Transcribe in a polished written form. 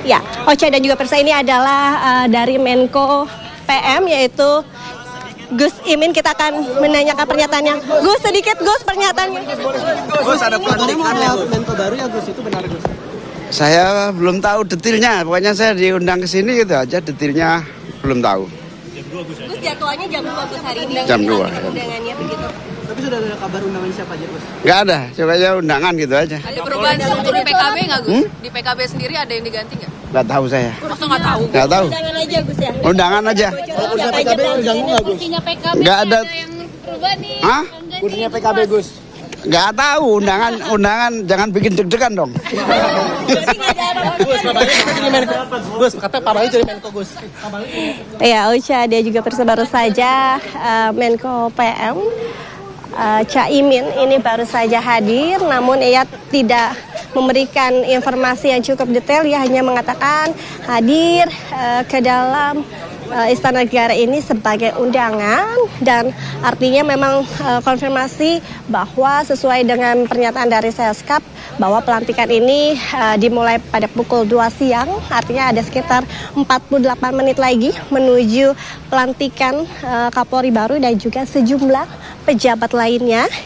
Ya, Ocha dan juga Persa ini adalah dari Menko PM yaitu Gus Imin. Kita akan menanyakan pernyataannya. Gus, sedikit Gus pernyataannya. Gus, ada pelantikan ya Menko baru ya Gus, itu benar Gus? Saya belum tahu detailnya, pokoknya saya diundang ke sini gitu aja, detailnya belum tahu. Gus, jadwalnya jam 2 Gus hari ini. Jam 2. Undangannya begitu. Tapi sudah ada kabar undangan siapa aja Gus? Nggak ada, coba aja undangan gitu aja. Ada perubahan struktur di PKB nggak Gus? Di PKB sendiri ada yang diganti nggak? Nggak tahu saya. Masa nggak tahu? Nggak tahu. Undangan aja Gus ya. Undangan aja. Kursinya PKB terganggu nggak Gus? Kursinya PKB Nggak ada. yang berubah nih. Hah? Kursinya PKB Gus? Nggak tahu, undangan jangan bikin deg-degan dong. Gus, kabarnya jadi Menko. Gus, katanya Pak Bayu jadi Menko Gus. Ya, Ocha dia juga baru saja Menko PM Caimin ini baru saja hadir, namun ia tidak memberikan informasi yang cukup detail. Ia hanya mengatakan hadir ke dalam Istana Negara ini sebagai undangan, dan artinya memang konfirmasi bahwa sesuai dengan pernyataan dari Seskap bahwa pelantikan ini dimulai pada pukul 2 siang, artinya ada sekitar 48 menit lagi menuju pelantikan Kapolri baru dan juga sejumlah pejabat lainnya